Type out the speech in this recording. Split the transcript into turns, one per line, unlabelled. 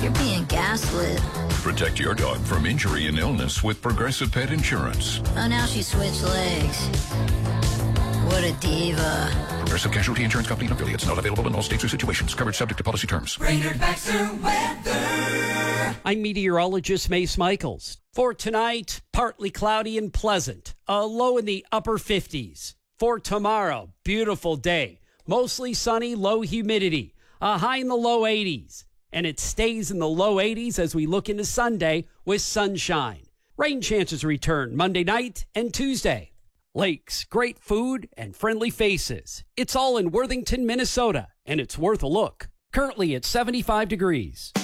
You're being gaslit.
Protect your dog from injury and illness with Progressive Pet Insurance.
Oh, now she switched legs. What a diva.
Progressive Casualty Insurance Company and affiliates. Not available in all states or situations. Coverage subject to policy terms.
Brainerd Baxter weather.
I'm meteorologist Mace Michaels. For tonight, partly cloudy and pleasant. A low in the upper 50s. For tomorrow, beautiful day. Mostly sunny, low humidity. A high in the low 80s. And it stays in the low 80s as we look into Sunday with sunshine. Rain chances return Monday night and Tuesday. Lakes, great food, and friendly faces. It's all in Worthington, Minnesota, and it's worth a look. Currently at 75 degrees.